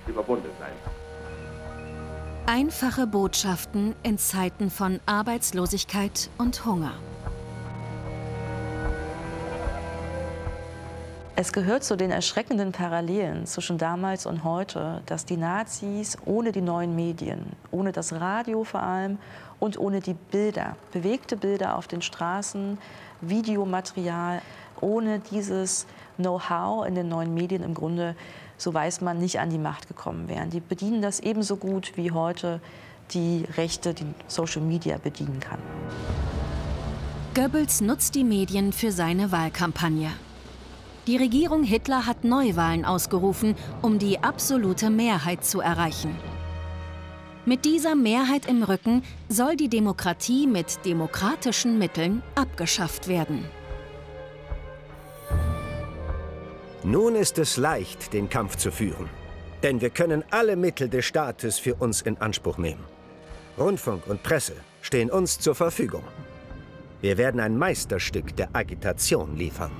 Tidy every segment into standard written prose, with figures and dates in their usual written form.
verbunden sein. Einfache Botschaften in Zeiten von Arbeitslosigkeit und Hunger. Es gehört zu den erschreckenden Parallelen zwischen damals und heute, dass die Nazis ohne die neuen Medien, ohne das Radio vor allem und ohne die Bilder, bewegte Bilder auf den Straßen, Videomaterial, ohne dieses Know-how in den neuen Medien im Grunde, so weiß man, nicht an die Macht gekommen wären. Die bedienen das ebenso gut wie heute die Rechte, die Social Media bedienen kann. Goebbels nutzt die Medien für seine Wahlkampagne. Die Regierung Hitler hat Neuwahlen ausgerufen, um die absolute Mehrheit zu erreichen. Mit dieser Mehrheit im Rücken soll die Demokratie mit demokratischen Mitteln abgeschafft werden. Nun ist es leicht, den Kampf zu führen. Denn wir können alle Mittel des Staates für uns in Anspruch nehmen. Rundfunk und Presse stehen uns zur Verfügung. Wir werden ein Meisterstück der Agitation liefern.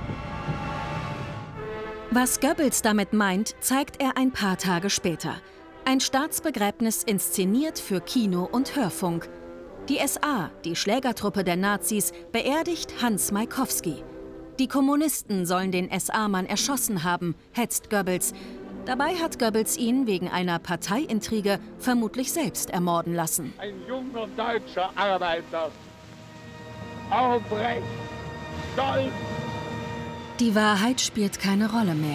Was Goebbels damit meint, zeigt er ein paar Tage später. Ein Staatsbegräbnis inszeniert für Kino und Hörfunk. Die SA, die Schlägertruppe der Nazis, beerdigt Hans Maikowski. Die Kommunisten sollen den SA-Mann erschossen haben, hetzt Goebbels. Dabei hat Goebbels ihn wegen einer Parteiintrige vermutlich selbst ermorden lassen. Ein junger deutscher Arbeiter, aufrecht, stolz. Die Wahrheit spielt keine Rolle mehr.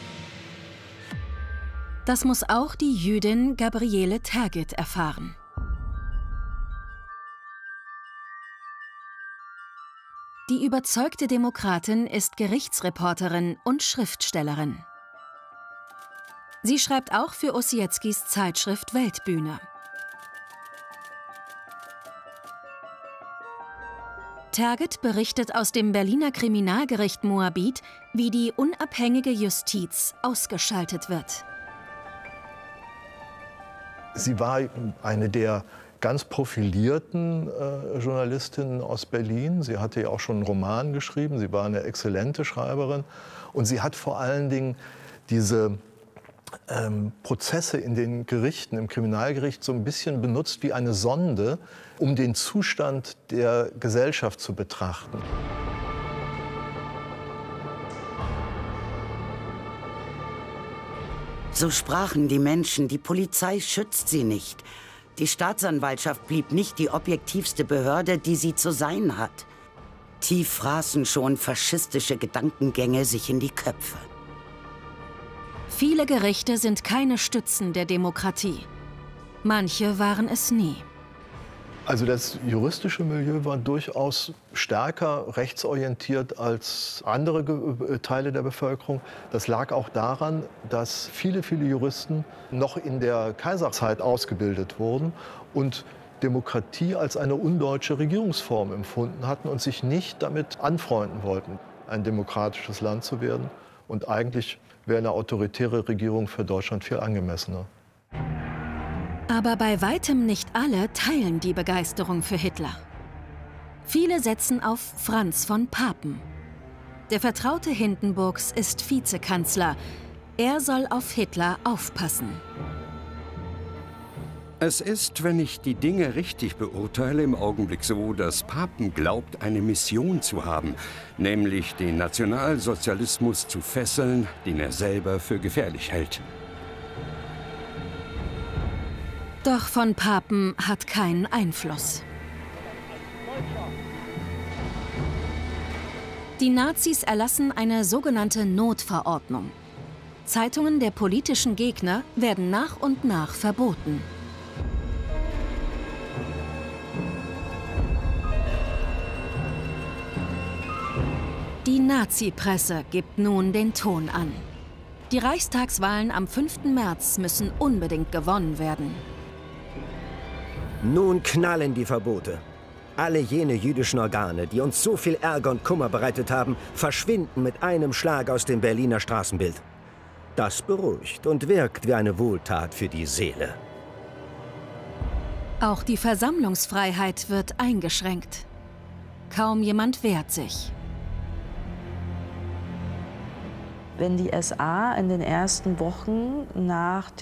Das muss auch die Jüdin Gabriele Tergit erfahren. Die überzeugte Demokratin ist Gerichtsreporterin und Schriftstellerin. Sie schreibt auch für Ossieckis Zeitschrift Weltbühne. Tergit berichtet aus dem Berliner Kriminalgericht Moabit, wie die unabhängige Justiz ausgeschaltet wird. Sie war eine der ganz profilierten Journalistinnen aus Berlin. Sie hatte ja auch schon einen Roman geschrieben. Sie war eine exzellente Schreiberin. Und sie hat vor allen Dingen diese Prozesse in den Gerichten, im Kriminalgericht, so ein bisschen benutzt wie eine Sonde, um den Zustand der Gesellschaft zu betrachten. So sprachen die Menschen, die Polizei schützt sie nicht. Die Staatsanwaltschaft blieb nicht die objektivste Behörde, die sie zu sein hat. Tief fraßen schon faschistische Gedankengänge sich in die Köpfe. Viele Gerichte sind keine Stützen der Demokratie. Manche waren es nie. Also das juristische Milieu war durchaus stärker rechtsorientiert als andere Teile der Bevölkerung. Das lag auch daran, dass viele Juristen noch in der Kaiserzeit ausgebildet wurden und Demokratie als eine undeutsche Regierungsform empfunden hatten und sich nicht damit anfreunden wollten, ein demokratisches Land zu werden. Und eigentlich wäre eine autoritäre Regierung für Deutschland viel angemessener. Aber bei weitem nicht alle teilen die Begeisterung für Hitler. Viele setzen auf Franz von Papen. Der Vertraute Hindenburgs ist Vizekanzler. Er soll auf Hitler aufpassen. Es ist, wenn ich die Dinge richtig beurteile, im Augenblick so, dass Papen glaubt, eine Mission zu haben, nämlich den Nationalsozialismus zu fesseln, den er selber für gefährlich hält. Doch von Papen hat keinen Einfluss. Die Nazis erlassen eine sogenannte Notverordnung. Zeitungen der politischen Gegner werden nach und nach verboten. Die Nazi-Presse gibt nun den Ton an. Die Reichstagswahlen am 5. März müssen unbedingt gewonnen werden. Nun knallen die Verbote. Alle jene jüdischen Organe, die uns so viel Ärger und Kummer bereitet haben, verschwinden mit einem Schlag aus dem Berliner Straßenbild. Das beruhigt und wirkt wie eine Wohltat für die Seele. Auch die Versammlungsfreiheit wird eingeschränkt. Kaum jemand wehrt sich. Wenn die SA in den ersten Wochen nach